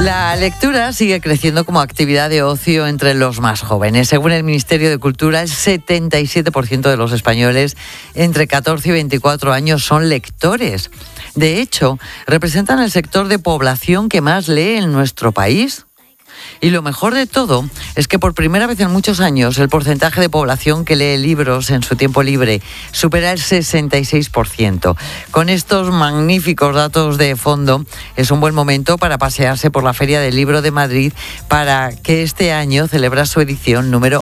La lectura sigue creciendo como actividad de ocio entre los más jóvenes. Según el Ministerio de Cultura, el 77% de los españoles entre 14 y 24 años son lectores. De hecho, representan el sector de población que más lee en nuestro país. Y lo mejor de todo es que por primera vez en muchos años el porcentaje de población que lee libros en su tiempo libre supera el 66%. Con estos magníficos datos de fondo, es un buen momento para pasearse por la Feria del Libro de Madrid, para que este año celebra su edición número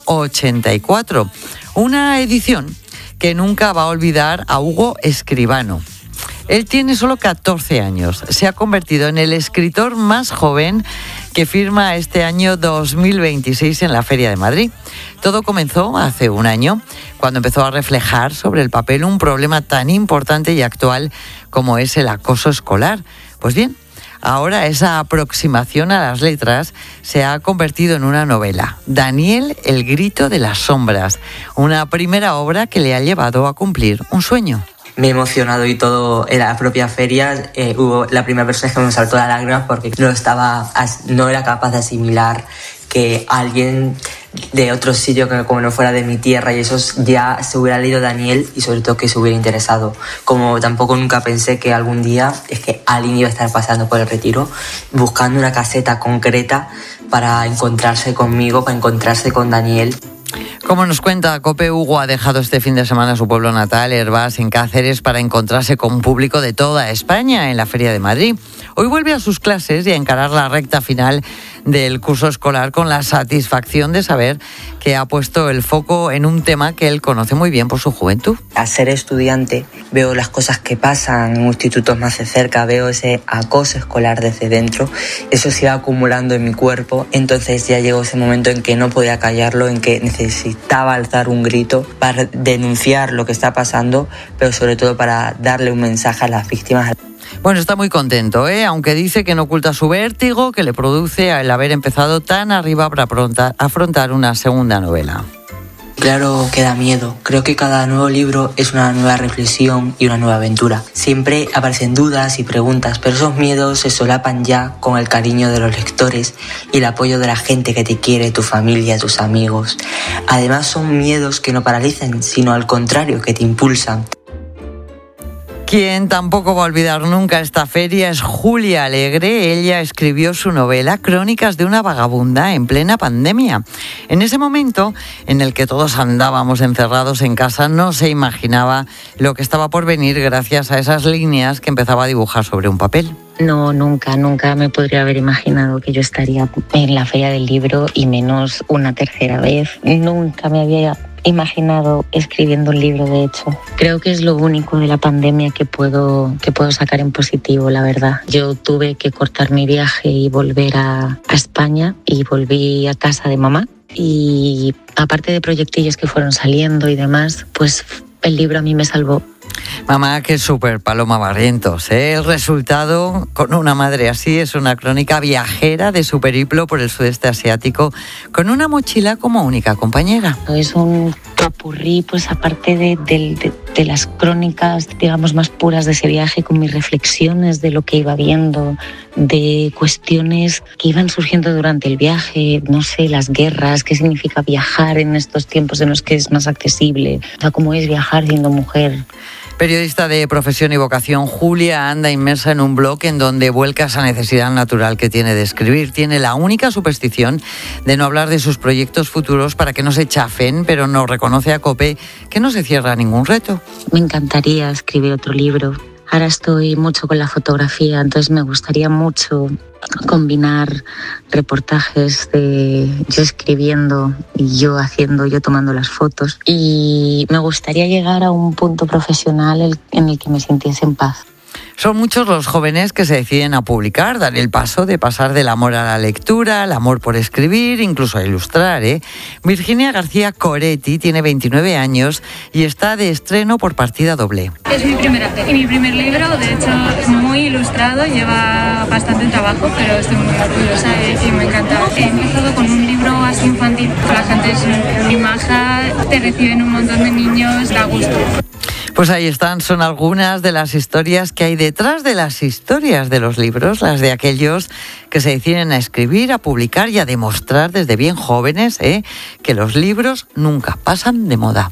84. Una edición que nunca va a olvidar a Hugo Escribano. Él tiene solo 14 años. Se ha convertido en el escritor más joven que firma este año 2026 en la Feria de Madrid. Todo comenzó hace un año, cuando empezó a reflejar sobre el papel un problema tan importante y actual como es el acoso escolar. Pues bien, ahora esa aproximación a las letras se ha convertido en una novela. Daniel, el grito de las sombras. Una primera obra que le ha llevado a cumplir un sueño. Me he emocionado y todo en la propia feria. Hubo la primera persona que me saltó la lágrima porque no era capaz de asimilar que alguien de otro sitio que como no fuera de mi tierra y eso ya se hubiera leído Daniel y sobre todo que se hubiera interesado. Como tampoco nunca pensé que algún día es que alguien iba a estar pasando por el Retiro buscando una caseta concreta para encontrarse conmigo, para encontrarse con Daniel. Como nos cuenta COPE, Hugo ha dejado este fin de semana su pueblo natal, Hervás, en Cáceres, para encontrarse con un público de toda España en la Feria de Madrid. Hoy vuelve a sus clases y a encarar la recta final del curso escolar con la satisfacción de saber que ha puesto el foco en un tema que él conoce muy bien por su juventud. Al ser estudiante veo las cosas que pasan en institutos más de cerca, veo ese acoso escolar desde dentro, eso se iba acumulando en mi cuerpo, entonces ya llegó ese momento en que no podía callarlo, en que necesitaba alzar un grito para denunciar lo que está pasando, pero sobre todo para darle un mensaje a las víctimas. Bueno, está muy contento, aunque dice que no oculta su vértigo que le produce el haber empezado tan arriba para afrontar una segunda novela. Claro que da miedo. Creo que cada nuevo libro es una nueva reflexión y una nueva aventura. Siempre aparecen dudas y preguntas, pero esos miedos se solapan ya con el cariño de los lectores y el apoyo de la gente que te quiere, tu familia, tus amigos. Además son miedos que no paralizan, sino al contrario, que te impulsan. Quien tampoco va a olvidar nunca esta feria es Julia Alegre. Ella escribió su novela Crónicas de una vagabunda en plena pandemia. En ese momento en el que todos andábamos encerrados en casa, no se imaginaba lo que estaba por venir gracias a esas líneas que empezaba a dibujar sobre un papel. No, nunca me podría haber imaginado que yo estaría en la Feria del Libro y menos una tercera vez. Nunca me había imaginado escribiendo un libro, de hecho. Creo que es lo único de la pandemia que puedo sacar en positivo, la verdad. Yo tuve que cortar mi viaje y volver a España y volví a casa de mamá. Y aparte de proyectillos que fueron saliendo y demás, pues el libro a mí me salvó. Mamá, qué súper, Paloma Barrientos, El resultado con una madre así es una crónica viajera de su periplo por el sudeste asiático con una mochila como única compañera. Es un popurrí, pues aparte de las crónicas, digamos, más puras de ese viaje, con mis reflexiones de lo que iba viendo, de cuestiones que iban surgiendo durante el viaje, no sé, las guerras, qué significa viajar en estos tiempos en los que es más accesible, o sea, cómo es viajar siendo mujer. Periodista de profesión y vocación, Julia anda inmersa en un blog en donde vuelca esa necesidad natural que tiene de escribir. Tiene la única superstición de no hablar de sus proyectos futuros para que no se chafen, pero no reconoce a COPE que no se cierra ningún reto. Me encantaría escribir otro libro. Ahora estoy mucho con la fotografía, entonces me gustaría mucho combinar reportajes de yo escribiendo y yo tomando las fotos, y me gustaría llegar a un punto profesional en el que me sintiese en paz. Son muchos los jóvenes que se deciden a publicar, dar el paso de pasar del amor a la lectura, al amor por escribir, incluso a ilustrar. Virginia García Coretti tiene 29 años y está de estreno por partida doble. Es mi primera y mi primer libro, de hecho es muy ilustrado, lleva bastante trabajo, pero estoy muy orgullosa y me encanta. He empezado con un libro así infantil, la gente es muy maja, te reciben un montón de niños, da gusto. Pues ahí están, son algunas de las historias que hay detrás de las historias de los libros, las de aquellos que se deciden a escribir, a publicar y a demostrar desde bien jóvenes que los libros nunca pasan de moda.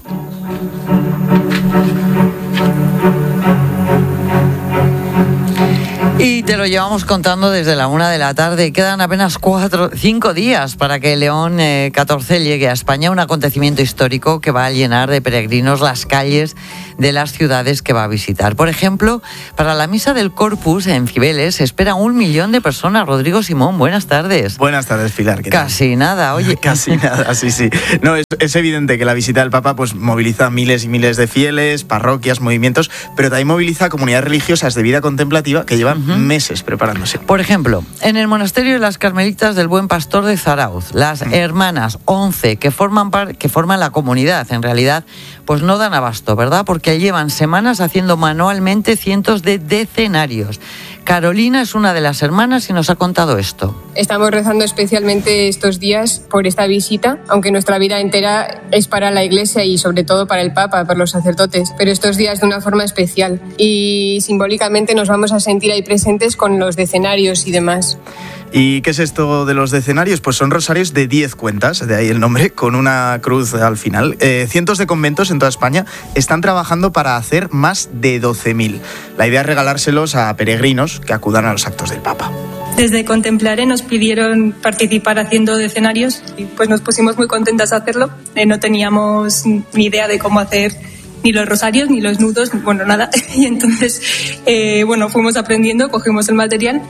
Y te lo llevamos contando desde la 1 de la tarde. Quedan apenas 5 días para que León XIV llegue a España, un acontecimiento histórico que va a llenar de peregrinos las calles de las ciudades que va a visitar. Por ejemplo, para la misa del Corpus en Cibeles se espera 1 millón de personas. Rodrigo Simón, buenas tardes. Buenas tardes, Pilar. Casi nada, oye. Casi nada, sí. No, es evidente que la visita del Papa pues moviliza miles y miles de fieles, parroquias, movimientos, pero también moviliza comunidades religiosas de vida contemplativa que llevan meses preparándose. Por ejemplo, en el monasterio de las Carmelitas del Buen Pastor de Zarauz, las hermanas 11 que forman la comunidad, en realidad, pues no dan abasto, ¿verdad? Porque llevan semanas haciendo manualmente cientos de decenarios. Carolina es una de las hermanas y nos ha contado esto. Estamos rezando especialmente estos días por esta visita, aunque nuestra vida entera es para la Iglesia y sobre todo para el Papa, por los sacerdotes, pero estos días de una forma especial y simbólicamente nos vamos a sentir ahí presentes con los decenarios y demás. ¿Y qué es esto de los decenarios? Pues son rosarios de 10 cuentas, de ahí el nombre, con una cruz al final. Cientos de conventos en toda España están trabajando para hacer más de 12.000. La idea es regalárselos a peregrinos que acudan a los actos del Papa. Desde Contemplare nos pidieron participar haciendo decenarios y pues nos pusimos muy contentas a hacerlo. No teníamos ni idea de cómo hacer ni los rosarios, ni los nudos, bueno, nada. Y entonces, fuimos aprendiendo, cogimos el material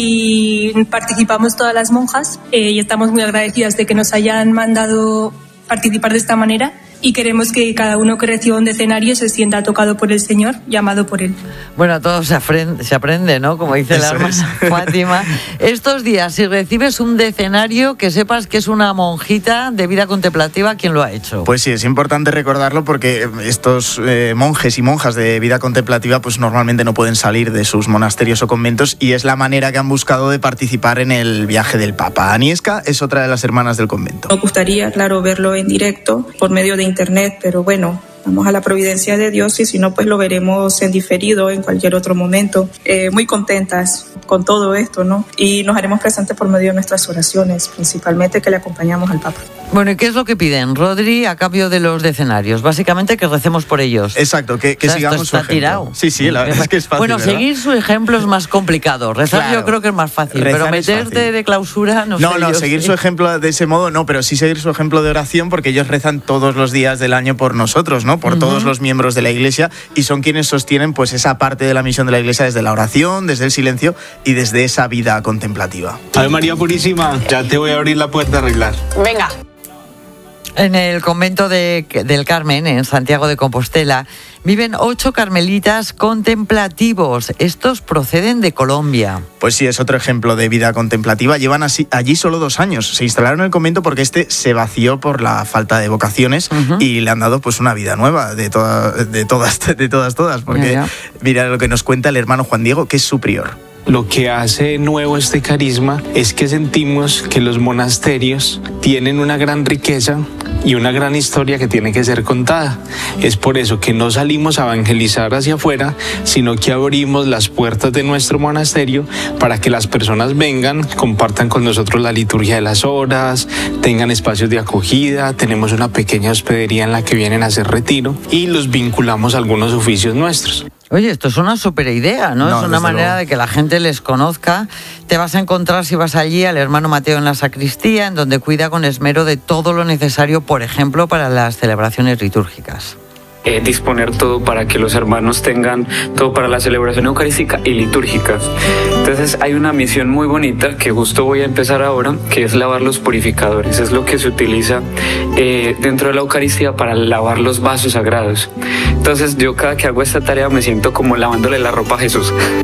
y participamos todas las monjas y estamos muy agradecidas de que nos hayan mandado participar de esta manera. Y queremos que cada uno que reciba un decenario se sienta tocado por el Señor y amado por Él. Bueno, todo se aprende, ¿no? Como dice la hermana Fátima. Estos días, si recibes un decenario, que sepas que es una monjita de vida contemplativa quien lo ha hecho. Pues sí, es importante recordarlo porque estos monjes y monjas de vida contemplativa pues normalmente no pueden salir de sus monasterios o conventos y es la manera que han buscado de participar en el viaje del Papa. Aniesca es otra de las hermanas del convento. Nos gustaría, claro, verlo en directo por medio de internet, pero bueno, vamos a la providencia de Dios y si no, pues lo veremos en diferido en cualquier otro momento. Muy contentas con todo esto, ¿no? Y nos haremos presentes por medio de nuestras oraciones, principalmente que le acompañamos al Papa. Bueno, ¿y qué es lo que piden, Rodri, a cambio de los decenarios? Básicamente que recemos por ellos. Exacto, que sigamos su ejemplo. Tirado. Sí, la verdad es que es fácil. Bueno, ¿verdad? Seguir su ejemplo es más complicado. Rezar claro, yo creo que es más fácil, pero meterte de clausura no sé. No, seguir su ejemplo de ese modo no, pero sí seguir su ejemplo de oración porque ellos rezan todos los días del año por nosotros, ¿no? Por todos los miembros de la Iglesia y son quienes sostienen pues esa parte de la misión de la Iglesia desde la oración, desde el silencio y desde esa vida contemplativa. Ave María Purísima, ya te voy a abrir la puerta a arreglar. Venga. En el convento del Carmen, en Santiago de Compostela, viven 8 carmelitas contemplativos. Estos proceden de Colombia. Pues sí, es otro ejemplo de vida contemplativa. Llevan allí solo 2 años. Se instalaron en el convento porque se vació por la falta de vocaciones y le han dado pues una vida nueva de todas. Porque mira lo que nos cuenta el hermano Juan Diego, que es su prior. Lo que hace nuevo este carisma es que sentimos que los monasterios tienen una gran riqueza y una gran historia que tiene que ser contada. Es por eso que no salimos a evangelizar hacia afuera, sino que abrimos las puertas de nuestro monasterio para que las personas vengan, compartan con nosotros la liturgia de las horas, tengan espacios de acogida, tenemos una pequeña hospedería en la que vienen a hacer retiro y los vinculamos a algunos oficios nuestros. Oye, esto es una súper idea, ¿no? Es una manera de que la gente les conozca. Te vas a encontrar, si vas allí, al hermano Mateo en la sacristía, en donde cuida con esmero de todo lo necesario, por ejemplo, para las celebraciones litúrgicas. Disponer todo para que los hermanos tengan todo para la celebración eucarística y litúrgica. Entonces hay una misión muy bonita que justo voy a empezar ahora, que es lavar los purificadores. Es lo que se utiliza dentro de la Eucaristía para lavar los vasos sagrados. Entonces yo cada que hago esta tarea me siento como lavándole la ropa a Jesús.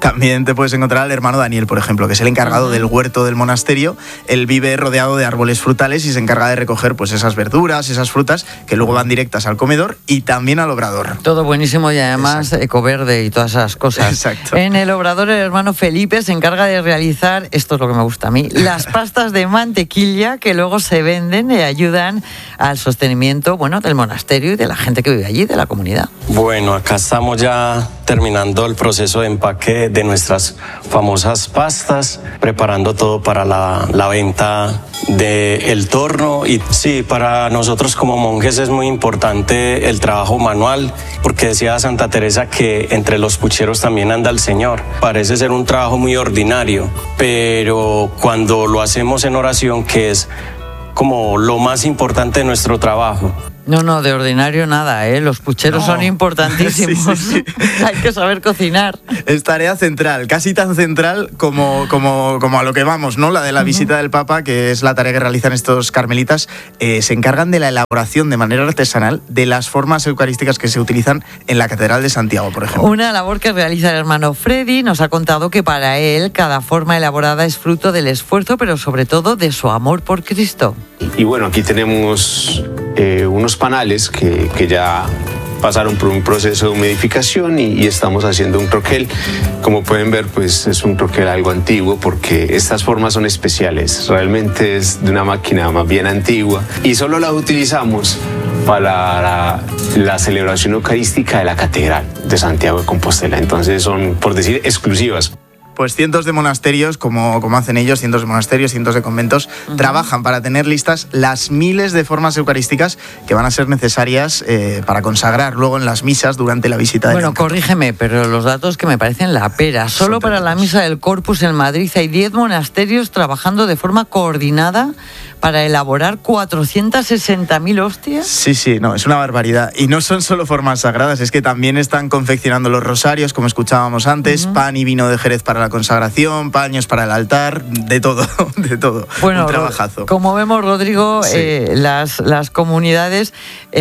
También te puedes encontrar al hermano Daniel, por ejemplo, que es el encargado del huerto del monasterio. Él vive rodeado de árboles frutales y se encarga de recoger pues esas verduras, esas frutas que luego van directas al comedor y también al obrador. Todo buenísimo y además ecoverde y todas esas cosas. Exacto. En el obrador el hermano Felipe se encarga de realizar, esto es lo que me gusta a mí, las pastas de mantequilla que luego se venden y ayudan al sostenimiento, bueno, del monasterio y de la gente que vive allí, de la comunidad. Bueno, acá estamos ya terminando el proceso de empaque de nuestras famosas pastas, preparando todo para la venta del torno. Y sí, para nosotros como monjes es muy importante el trabajo manual, porque decía Santa Teresa que entre los pucheros también anda el Señor. Parece ser un trabajo muy ordinario, pero cuando lo hacemos en oración, que es como lo más importante de nuestro trabajo. No, de ordinario nada, ¿eh? Los pucheros son importantísimos. Sí. Hay que saber cocinar. Es tarea central, casi tan central como a lo que vamos, ¿no? La de la visita del Papa, que es la tarea que realizan estos carmelitas. Se encargan de la elaboración de manera artesanal de las formas eucarísticas que se utilizan en la Catedral de Santiago, por ejemplo. Una labor que realiza el hermano Freddy. Nos ha contado que para él cada forma elaborada es fruto del esfuerzo, pero sobre todo de su amor por Cristo. Y bueno, aquí tenemos unos panales que ya pasaron por un proceso de humidificación y estamos haciendo un troquel. Como pueden ver, pues es un troquel algo antiguo porque estas formas son especiales. Realmente es de una máquina más bien antigua y solo la utilizamos para la celebración eucarística de la Catedral de Santiago de Compostela. Entonces son, por decir, exclusivas. Pues cientos de monasterios, como hacen ellos, cientos de monasterios, cientos de conventos, trabajan para tener listas las miles de formas eucarísticas que van a ser necesarias para consagrar luego en las misas durante la visita de Bueno, corrígeme, pero los datos que me parecen la pera. Solo para la misa del Corpus en Madrid hay 10 monasterios trabajando de forma coordinada para elaborar 460.000 hostias. Sí, no, es una barbaridad. Y no son solo formas sagradas, es que también están confeccionando los rosarios, como escuchábamos antes, pan y vino de Jerez para la consagración, paños para el altar, de todo. Bueno, un trabajazo. Como vemos, Rodrigo, sí. Las comunidades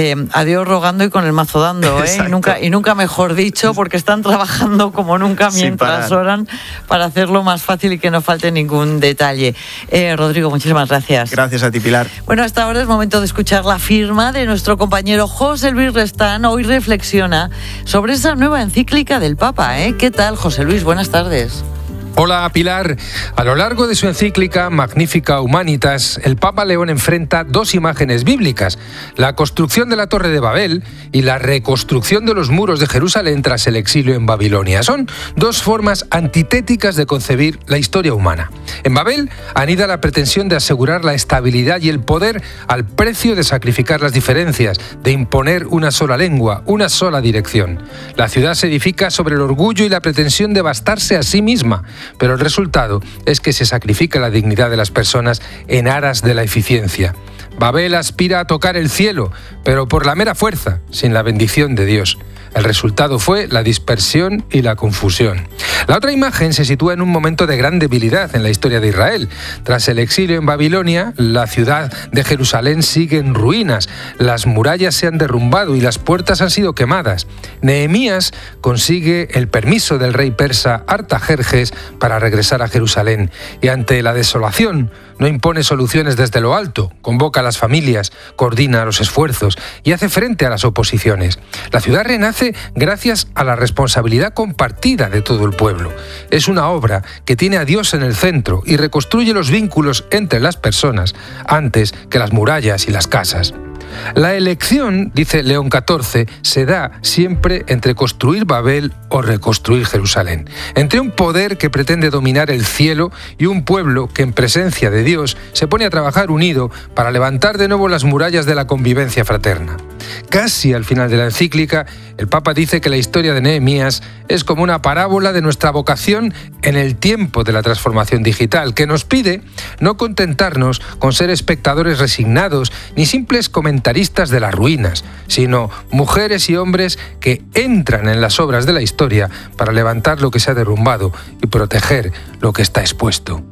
a Dios rogando y con el mazo dando, y nunca mejor dicho, porque están trabajando como nunca mientras oran para hacerlo más fácil y que no falte ningún detalle. Rodrigo, muchísimas gracias. Gracias a ti, Pilar. Bueno, hasta ahora es momento de escuchar la firma de nuestro compañero José Luis Restán. Hoy reflexiona sobre esa nueva encíclica del Papa, ¿Qué tal, José Luis? Buenas tardes. Hola, Pilar. A lo largo de su encíclica Magnificat Humanitas, el Papa León enfrenta dos imágenes bíblicas: la construcción de la Torre de Babel y la reconstrucción de los muros de Jerusalén tras el exilio en Babilonia. Son dos formas antitéticas de concebir la historia humana. En Babel anida la pretensión de asegurar la estabilidad y el poder al precio de sacrificar las diferencias, de imponer una sola lengua, una sola dirección. La ciudad se edifica sobre el orgullo y la pretensión de bastarse a sí misma, pero el resultado es que se sacrifica la dignidad de las personas en aras de la eficiencia. Babel aspira a tocar el cielo, pero por la mera fuerza, sin la bendición de Dios. El resultado fue la dispersión y la confusión. La otra imagen se sitúa en un momento de gran debilidad en la historia de Israel. Tras el exilio en Babilonia, la ciudad de Jerusalén sigue en ruinas, las murallas se han derrumbado y las puertas han sido quemadas. Nehemías consigue el permiso del rey persa Artajerjes para regresar a Jerusalén y ante la desolación no impone soluciones desde lo alto, convoca a las familias, coordina los esfuerzos y hace frente a las oposiciones. La ciudad renace gracias a la responsabilidad compartida de todo el pueblo. Es una obra que tiene a Dios en el centro y reconstruye los vínculos entre las personas antes que las murallas y las casas. La elección, dice León XIV, se da siempre entre construir Babel o reconstruir Jerusalén, entre un poder que pretende dominar el cielo y un pueblo que en presencia de Dios se pone a trabajar unido para levantar de nuevo las murallas de la convivencia fraterna. Casi al final de la encíclica, el Papa dice que la historia de Nehemías es como una parábola de nuestra vocación en el tiempo de la transformación digital, que nos pide no contentarnos con ser espectadores resignados ni simples comentaristas de las ruinas, sino mujeres y hombres que entran en las obras de la historia para levantar lo que se ha derrumbado y proteger lo que está expuesto.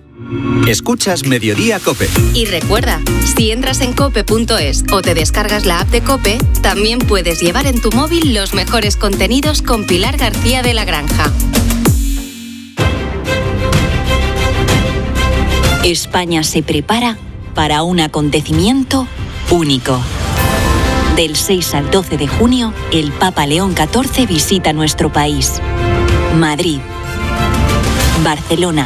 Escuchas Mediodía COPE. Y recuerda, si entras en cope.es o te descargas la app de COPE, también puedes llevar en tu móvil los mejores contenidos con Pilar García de la Granja. España se prepara para un acontecimiento único. Del 6 al 12 de junio, el Papa León XIV visita nuestro país. Madrid, Barcelona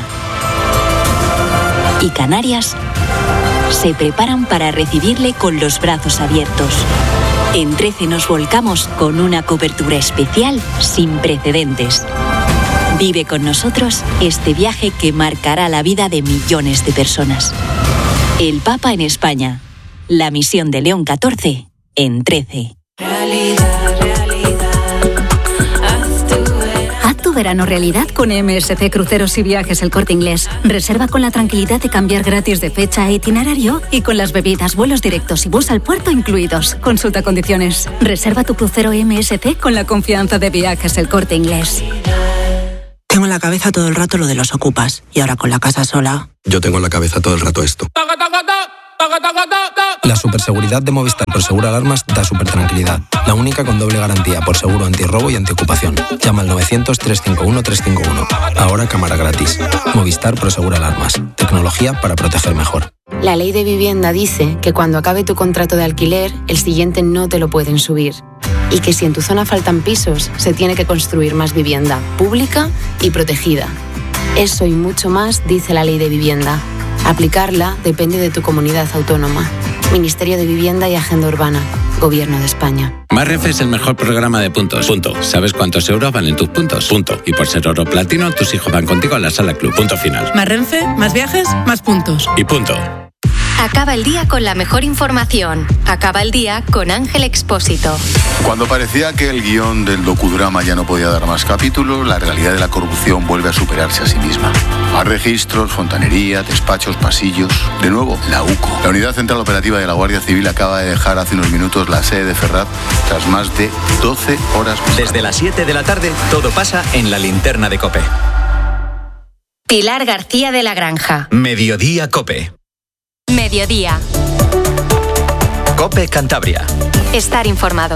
y Canarias se preparan para recibirle con los brazos abiertos. En 13 nos volcamos con una cobertura especial sin precedentes. Vive con nosotros este viaje que marcará la vida de millones de personas. El Papa en España. La misión de León XIV en 13. Haz tu verano realidad con MSC Cruceros y Viajes El Corte Inglés. Reserva con la tranquilidad de cambiar gratis de fecha e itinerario y con las bebidas, vuelos directos y bus al puerto incluidos. Consulta condiciones. Reserva tu crucero MSC con la confianza de Viajes El Corte Inglés. Tengo en la cabeza todo el rato lo de los ocupas y ahora con la casa sola. Yo tengo en la cabeza todo el rato esto. La superseguridad de Movistar Prosegur Alarmas da supertranquilidad. La única con doble garantía por seguro antirrobo y antiocupación. Llama al 900-351-351. Ahora cámara gratis. Movistar Prosegur Alarmas. Tecnología para proteger mejor. La ley de vivienda dice que cuando acabe tu contrato de alquiler, el siguiente no te lo pueden subir. Y que si en tu zona faltan pisos, se tiene que construir más vivienda pública y protegida. Eso y mucho más dice la ley de vivienda. Aplicarla depende de tu comunidad autónoma. Ministerio de Vivienda y Agenda Urbana. Gobierno de España. Más Renfe es el mejor programa de puntos. Punto. ¿Sabes cuántos euros valen tus puntos? Punto. Y por ser oro platino, tus hijos van contigo a la sala club. Punto final. Más Renfe, más viajes, más puntos. Y punto. Acaba el día con la mejor información. Acaba el día con Ángel Expósito. Cuando parecía que el guión del docudrama ya no podía dar más capítulos, la realidad de la corrupción vuelve a superarse a sí misma. Más registros, fontanería, despachos, pasillos. De nuevo, la UCO. La Unidad Central Operativa de la Guardia Civil acaba de dejar hace unos minutos la sede de Ferraz tras más de 12 horas. Desde las 7 de la tarde, todo pasa en la linterna de COPE. Pilar García de la Granja. Mediodía COPE. Mediodía. COPE Cantabria. Estar informado.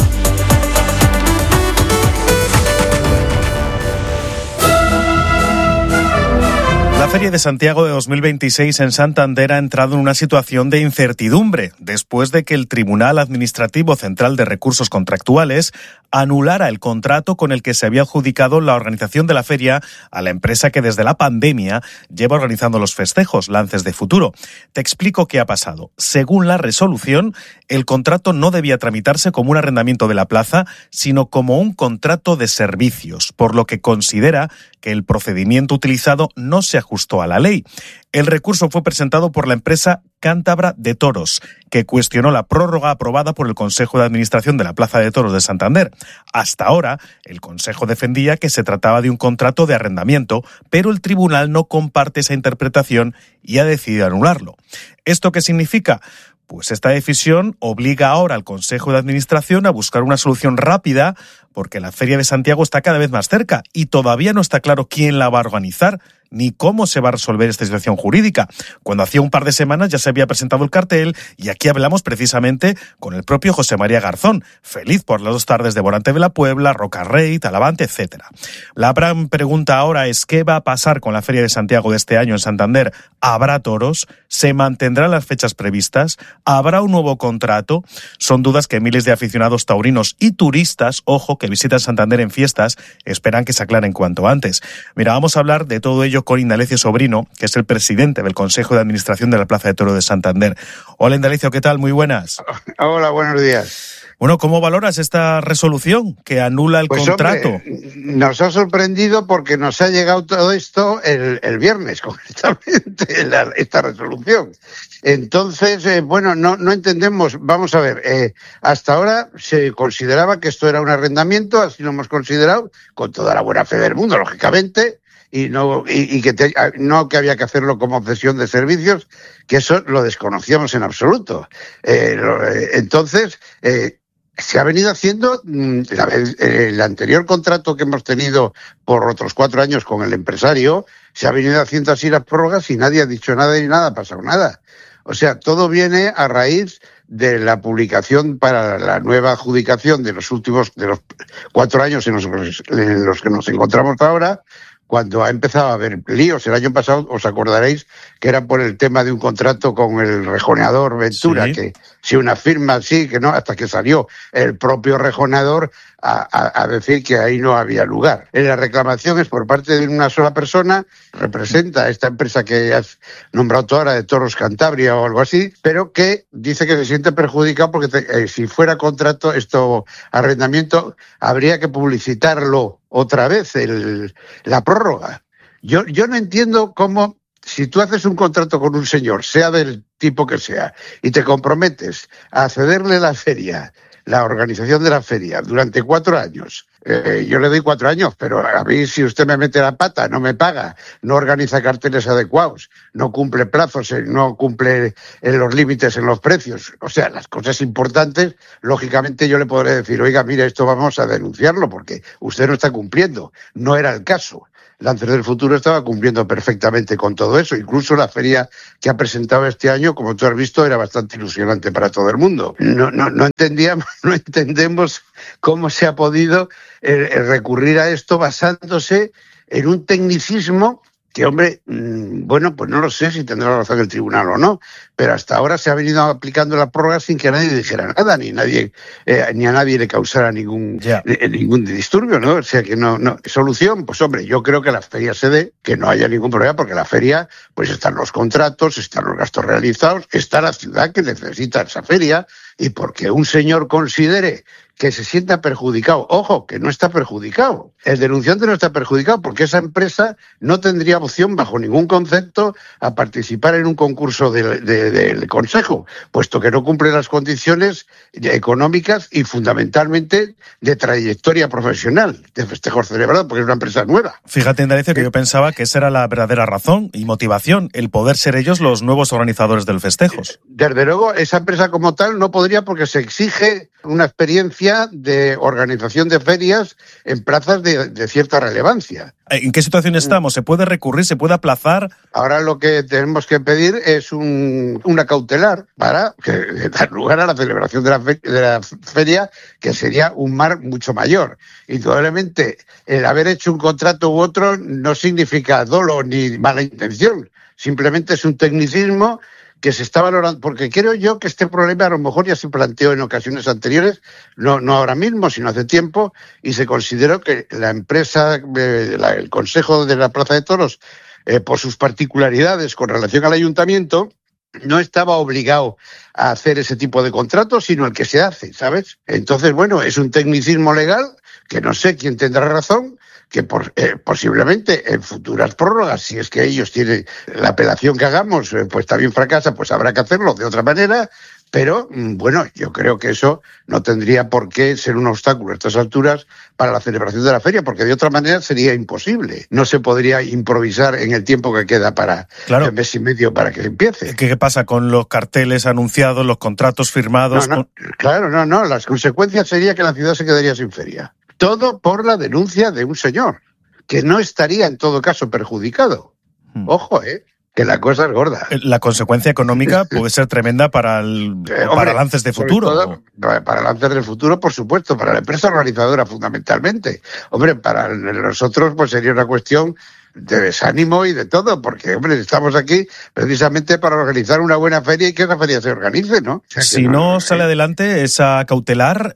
La Feria de Santiago de 2026 en Santander ha entrado en una situación de incertidumbre después de que el Tribunal Administrativo Central de Recursos Contractuales anulara el contrato con el que se había adjudicado la organización de la feria a la empresa que desde la pandemia lleva organizando los festejos, Lances de Futuro. Te explico qué ha pasado. Según la resolución, el contrato no debía tramitarse como un arrendamiento de la plaza, sino como un contrato de servicios, por lo que considera que el procedimiento utilizado no se ajustó a la ley. El recurso fue presentado por la empresa Cántabra de Toros, que cuestionó la prórroga aprobada por el Consejo de Administración de la Plaza de Toros de Santander. Hasta ahora, el Consejo defendía que se trataba de un contrato de arrendamiento, pero el tribunal no comparte esa interpretación y ha decidido anularlo. ¿Esto qué significa? Pues esta decisión obliga ahora al Consejo de Administración a buscar una solución rápida, porque la Feria de Santiago está cada vez más cerca y todavía no está claro quién la va a organizar ni cómo se va a resolver esta situación jurídica. Cuando hacía un par de semanas ya se había presentado el cartel y aquí hablamos precisamente con el propio José María Garzón, feliz por las 2 tardes de Morante de la Puebla, Rocarrey, Talavante, etc. La gran pregunta ahora es ¿qué va a pasar con la Feria de Santiago de este año en Santander? ¿Habrá toros? ¿Se mantendrán las fechas previstas? ¿Habrá un nuevo contrato? Son dudas que miles de aficionados taurinos y turistas, ojo, que visitan Santander en fiestas, esperan que se aclaren cuanto antes. Mira, vamos a hablar de todo ello con Indalecio Sobrino, que es el presidente del Consejo de Administración de la Plaza de Toros de Santander. Hola Indalecio, ¿qué tal? Muy buenas. Hola, buenos días. Bueno, ¿cómo valoras esta resolución que anula el contrato? Hombre, nos ha sorprendido porque nos ha llegado todo esto el viernes, concretamente, esta resolución. Entonces, bueno, no entendemos. Vamos a ver, hasta ahora se consideraba que esto era un arrendamiento, así lo hemos considerado, con toda la buena fe del mundo, lógicamente, y no que había que hacerlo como cesión de servicios, que eso lo desconocíamos en absoluto. Entonces, se ha venido haciendo el anterior contrato que hemos tenido por otros 4 años con el empresario, se ha venido haciendo así las prórrogas y nadie ha dicho nada y nada ha pasado nada. O sea, todo viene a raíz de la publicación para la nueva adjudicación de los 4 años en los que nos encontramos ahora, cuando ha empezado a haber líos. El año pasado, os acordaréis que era por el tema de un contrato con el rejoneador Ventura, sí, que si una firma sí, que no, hasta que salió el propio rejoneador a decir que ahí no había lugar. La reclamación es por parte de una sola persona, representa a esta empresa que has nombrado tú ahora de Toros Cantabria o algo así, pero que dice que se siente perjudicado porque si fuera contrato, arrendamiento, habría que publicitarlo otra vez, la prórroga. Yo no entiendo cómo, si tú haces un contrato con un señor, sea del tipo que sea, y te comprometes a cederle la feria, la organización de la feria, durante 4 años, yo le doy 4 años, pero a mí si usted me mete la pata, no me paga, no organiza carteles adecuados, no cumple plazos, no cumple los límites en los precios, o sea, las cosas importantes, lógicamente yo le podré decir, oiga, mire, esto vamos a denunciarlo porque usted no está cumpliendo. No era el caso. Lances del Futuro estaba cumpliendo perfectamente con todo eso. Incluso la feria que ha presentado este año, como tú has visto, era bastante ilusionante para todo el mundo. No entendemos cómo se ha podido recurrir a esto basándose en un tecnicismo que, hombre, bueno, pues no lo sé si tendrá razón el tribunal o no, pero hasta ahora se ha venido aplicando la prórroga sin que nadie dijera nada, ni a nadie le causara ningún disturbio, ¿no? O sea que no. Solución, pues hombre, yo creo que la feria se dé, que no haya ningún problema, porque la feria, pues están los contratos, están los gastos realizados, está la ciudad que necesita esa feria, y porque un señor considere que se sienta perjudicado. Ojo, que no está perjudicado. El denunciante no está perjudicado porque esa empresa no tendría opción bajo ningún concepto a participar en un concurso del Consejo, puesto que no cumple las condiciones económicas y fundamentalmente de trayectoria profesional de festejos celebrados, porque es una empresa nueva. Fíjate, Indalecio, que yo pensaba que esa era la verdadera razón y motivación, el poder ser ellos los nuevos organizadores del festejos. Desde luego, esa empresa como tal no podría porque se exige una experiencia de organización de ferias en plazas de cierta relevancia. ¿En qué situación estamos? ¿Se puede recurrir? ¿Se puede aplazar? Ahora lo que tenemos que pedir es una cautelar para dar lugar a la celebración de la feria, que sería un mar mucho mayor. Indudablemente, el haber hecho un contrato u otro no significa dolo ni mala intención. Simplemente es un tecnicismo que se está valorando, porque creo yo que este problema a lo mejor ya se planteó en ocasiones anteriores, no ahora mismo, sino hace tiempo, y se consideró que la empresa, el Consejo de la Plaza de Toros, por sus particularidades con relación al ayuntamiento, no estaba obligado a hacer ese tipo de contratos, sino el que se hace, ¿sabes? Entonces, bueno, es un tecnicismo legal que no sé quién tendrá razón, que posiblemente en futuras prórrogas, si es que ellos tienen la apelación que hagamos, pues también fracasa, pues habrá que hacerlo de otra manera, pero bueno, yo creo que eso no tendría por qué ser un obstáculo a estas alturas para la celebración de la feria, porque de otra manera sería imposible. No se podría improvisar en el tiempo que queda para el mes y medio para que empiece. ¿Qué pasa con los carteles anunciados, los contratos firmados? Claro, las consecuencias sería que la ciudad se quedaría sin feria. Todo por la denuncia de un señor, que no estaría en todo caso perjudicado. Ojo, que la cosa es gorda. La consecuencia económica puede ser tremenda para Lances de Futuro. Todo, para Lances del Futuro, por supuesto, para la empresa organizadora fundamentalmente. Hombre, para nosotros pues sería una cuestión de desánimo y de todo, porque, hombre, estamos aquí precisamente para organizar una buena feria y que esa feria se organice, ¿no? O sea, si no sale adelante esa cautelar,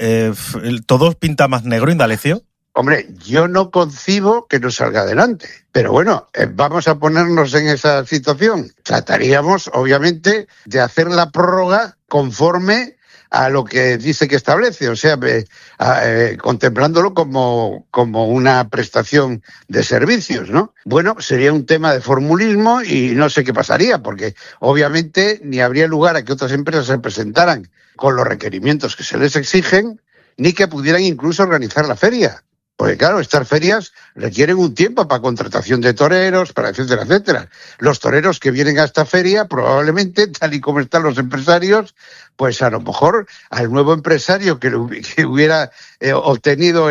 ¿todo pinta más negro, Indalecio? Hombre, yo no concibo que no salga adelante, pero bueno, vamos a ponernos en esa situación. Trataríamos, obviamente, de hacer la prórroga conforme a lo que dice que establece, o sea, contemplándolo como una prestación de servicios, ¿no? Bueno, sería un tema de formulismo y no sé qué pasaría, porque obviamente ni habría lugar a que otras empresas se presentaran con los requerimientos que se les exigen, ni que pudieran incluso organizar la feria. Porque claro, estas ferias requieren un tiempo para contratación de toreros, para etcétera, etcétera. Los toreros que vienen a esta feria, probablemente, tal y como están los empresarios, pues a lo mejor al nuevo empresario que hubiera obtenido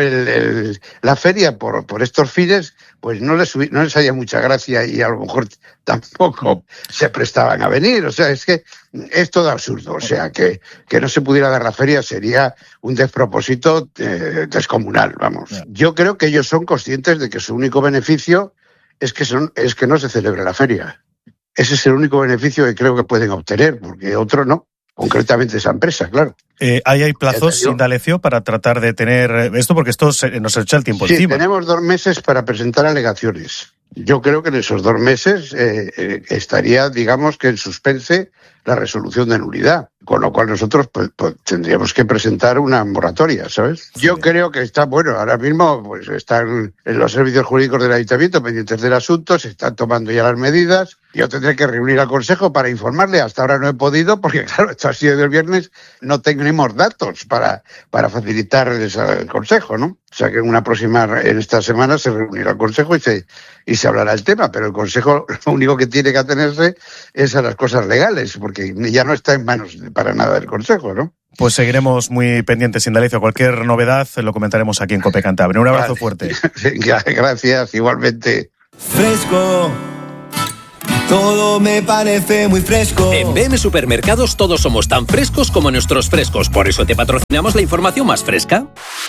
la feria por estos fines, pues no les haya mucha gracia y a lo mejor tampoco se prestaban a venir. O sea, es que es todo absurdo. O sea, que no se pudiera dar la feria sería un despropósito descomunal, vamos. Yo creo que ellos son conscientes de que su único beneficio es que no se celebre la feria. Ese es el único beneficio que creo que pueden obtener, porque otro no. Concretamente esa empresa, claro. ¿Hay plazos, Indalecio, para tratar de tener esto? Porque esto nos echa el tiempo encima. Sí, tenemos 2 meses para presentar alegaciones. Yo creo que en esos 2 meses estaría, digamos, que en suspense la resolución de nulidad, con lo cual nosotros pues, tendríamos que presentar una moratoria, ¿sabes? Sí. Yo creo que está, bueno, ahora mismo pues están en los servicios jurídicos del Ayuntamiento pendientes del asunto, se están tomando ya las medidas. Yo tendré que reunir al Consejo para informarle. Hasta ahora no he podido porque, claro, esto ha sido del viernes, no tenemos datos para facilitarles al Consejo, ¿no? O sea que en esta semana se reunirá el Consejo y se hablará el tema, pero el Consejo lo único que tiene que atenerse es a las cosas legales, porque ya no está en manos para nada del Consejo, ¿no? Pues seguiremos muy pendientes, Indalecio. Cualquier novedad lo comentaremos aquí en COPE Cantabria. Un abrazo fuerte. Gracias, igualmente. Fresco. Todo me parece muy fresco. En BM Supermercados todos somos tan frescos como nuestros frescos. Por eso te patrocinamos la información más fresca.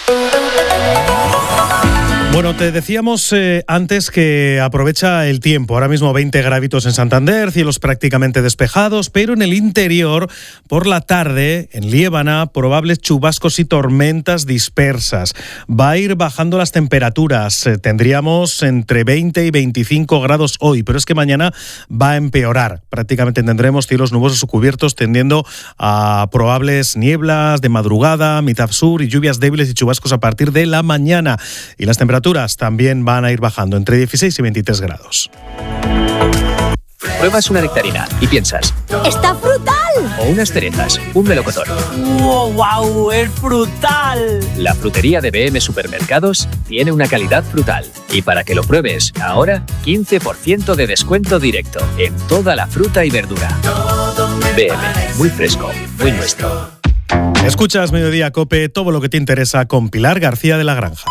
Bueno, te decíamos antes que aprovecha el tiempo. Ahora mismo 20 gravitos en Santander, cielos prácticamente despejados, pero en el interior, por la tarde, en Liébana, probables chubascos y tormentas dispersas. Va a ir bajando las temperaturas. Tendríamos entre 20 y 25 grados hoy, pero es que mañana va a empeorar. Prácticamente tendremos cielos nubosos o cubiertos tendiendo a probables nieblas de madrugada, mitad sur y lluvias débiles y chubascos a partir de la mañana. Y las temperaturas también van a ir bajando entre 16 y 23 grados. Pruebas una nectarina y piensas: ¡está frutal! O unas cerezas, un melocotón. ¡Wow! ¡Es frutal! La frutería de BM Supermercados tiene una calidad frutal. Y para que lo pruebes, ahora 15% de descuento directo en toda la fruta y verdura. BM, muy fresco, muy nuestro. Escuchas Mediodía COPE, todo lo que te interesa con Pilar García de la Granja.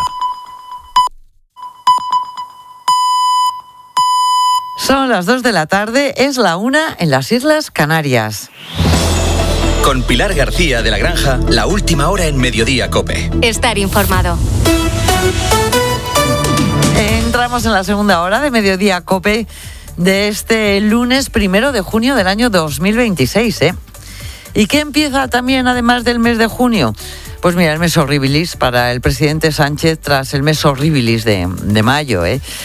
Son las 2 de la tarde, es la 1 en las Islas Canarias. Con Pilar García de la Granja, la última hora en Mediodía COPE. Estar informado. Entramos en la segunda hora de Mediodía COPE de este lunes 1 de junio del año 2026, ¿Y qué empieza también además del mes de junio? Pues mira, el mes horribilis para el presidente Sánchez tras el mes horribilis de mayo,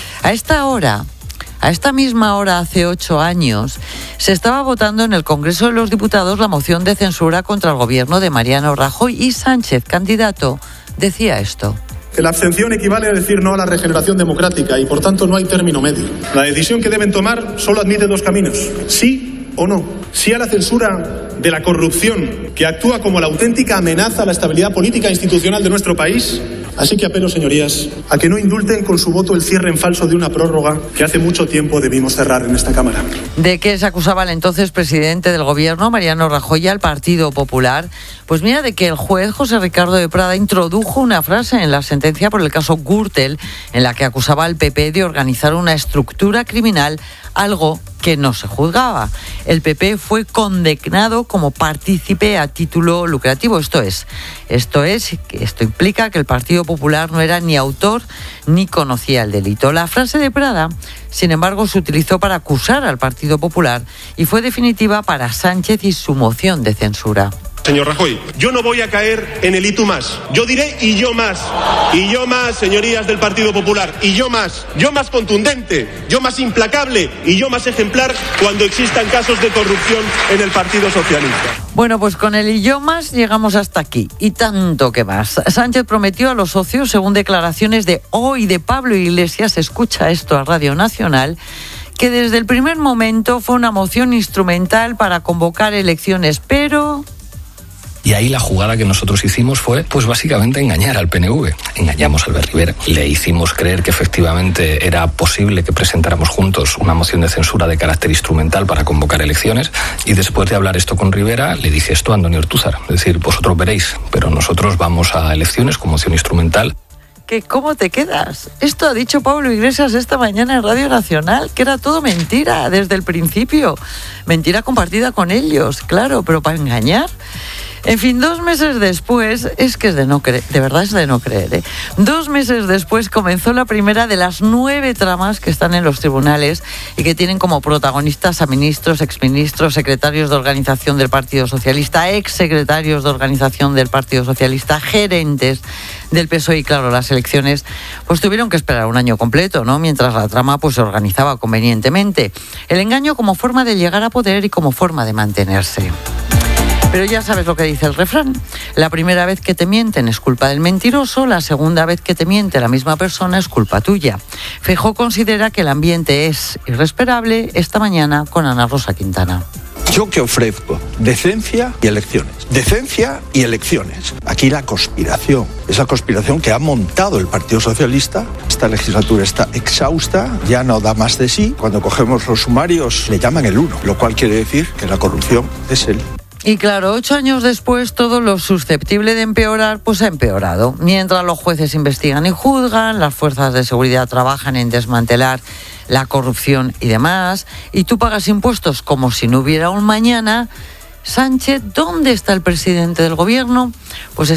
A esta misma hora, hace 8 años, se estaba votando en el Congreso de los Diputados la moción de censura contra el gobierno de Mariano Rajoy y Sánchez, candidato, decía esto. La abstención equivale a decir no a la regeneración democrática y, por tanto, no hay término medio. La decisión que deben tomar solo admite 2 caminos: sí o no. Sí a la censura de la corrupción, que actúa como la auténtica amenaza a la estabilidad política e institucional de nuestro país. Así que apelo, señorías, a que no indulten con su voto el cierre en falso de una prórroga que hace mucho tiempo debimos cerrar en esta Cámara. ¿De qué se acusaba el entonces presidente del gobierno, Mariano Rajoy, al Partido Popular? Pues mira, de que el juez José Ricardo de Prada introdujo una frase en la sentencia por el caso Gürtel, en la que acusaba al PP de organizar una estructura criminal, algo que no se juzgaba. El PP fue condenado como partícipe a título lucrativo. Esto implica que el Partido Popular no era ni autor ni conocía el delito. La frase de Prada, sin embargo, se utilizó para acusar al Partido Popular y fue definitiva para Sánchez y su moción de censura. Señor Rajoy, yo no voy a caer en el y tú más. Yo diré y yo más, señorías del Partido Popular, y yo más contundente, yo más implacable y yo más ejemplar cuando existan casos de corrupción en el Partido Socialista. Bueno, pues con el y yo más llegamos hasta aquí, y tanto que más. Sánchez prometió a los socios, según declaraciones de hoy de Pablo Iglesias, escucha esto a Radio Nacional, que desde el primer momento fue una moción instrumental para convocar elecciones, pero... Y ahí la jugada que nosotros hicimos fue, pues básicamente engañar al PNV. Engañamos a Albert Rivera. Le hicimos creer que efectivamente era posible que presentáramos juntos una moción de censura de carácter instrumental para convocar elecciones. Y después de hablar esto con Rivera, le dije esto a Antonio Ortúzar. Es decir, vosotros veréis, pero nosotros vamos a elecciones con moción instrumental. ¿Que cómo te quedas? Esto ha dicho Pablo Iglesias esta mañana en Radio Nacional, que era todo mentira desde el principio. Mentira compartida con ellos, claro, pero para engañar. En fin, 2 meses después, es que es de no creer, de verdad es de no creer, ¿eh? 2 meses después comenzó la primera de las 9 tramas que están en los tribunales y que tienen como protagonistas a ministros, exministros, secretarios de organización del Partido Socialista, exsecretarios de organización del Partido Socialista, gerentes del PSOE y claro, las elecciones pues tuvieron que esperar un año completo, ¿no? Mientras la trama pues se organizaba convenientemente. El engaño como forma de llegar a poder y como forma de mantenerse. Pero ya sabes lo que dice el refrán. La primera vez que te mienten es culpa del mentiroso, la segunda vez que te miente la misma persona es culpa tuya. Feijóo considera que el ambiente es irrespirable esta mañana con Ana Rosa Quintana. Yo que ofrezco decencia y elecciones. Decencia y elecciones. Aquí la conspiración. Esa conspiración que ha montado el Partido Socialista. Esta legislatura está exhausta, ya no da más de sí. Cuando cogemos los sumarios le llaman el 1, lo cual quiere decir que la corrupción es el. Y claro, 8 años después, todo lo susceptible de empeorar, pues ha empeorado. Mientras los jueces investigan y juzgan, las fuerzas de seguridad trabajan en desmantelar la corrupción y demás, y tú pagas impuestos como si no hubiera un mañana. Sánchez, ¿dónde está el presidente del gobierno? Pues